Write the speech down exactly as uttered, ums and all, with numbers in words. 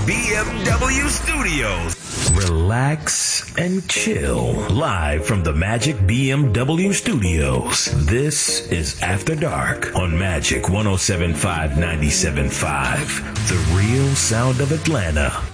B M W Studios. Relax and chill. Live from the Magic B M W Studios. This is After Dark on Magic one oh seven point five, ninety-seven point five. The real sound of Atlanta.